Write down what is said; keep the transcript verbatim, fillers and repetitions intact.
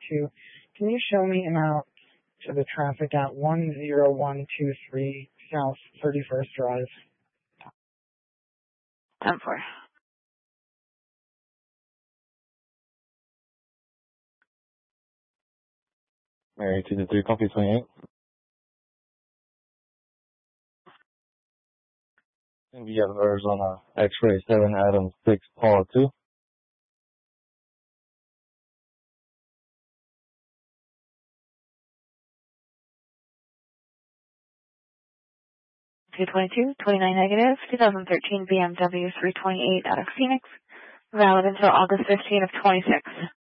two. Can you show me an out to the traffic at one zero one two three South thirty-first Drive? ten four. Mary two to three, copy twenty-eight. And we have Arizona X-ray seven Adam six Paul two. two twenty-two, twenty-nine negative, twenty thirteen B M W three twenty-eight out of Phoenix, valid until August fifteenth of twenty-six.